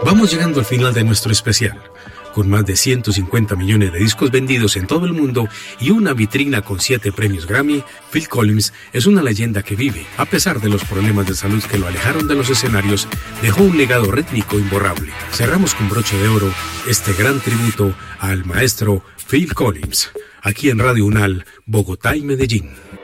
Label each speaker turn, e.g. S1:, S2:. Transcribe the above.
S1: Vamos llegando al final de nuestro especial. Con más de 150 millones de discos vendidos en todo el mundo y una vitrina con 7 premios Grammy, Phil Collins es una leyenda que vive. A pesar de los problemas de salud que lo alejaron de los escenarios, dejó un legado rítmico imborrable. Cerramos con broche de oro este gran tributo al maestro Phil Collins, aquí en Radio UNAL, Bogotá y Medellín.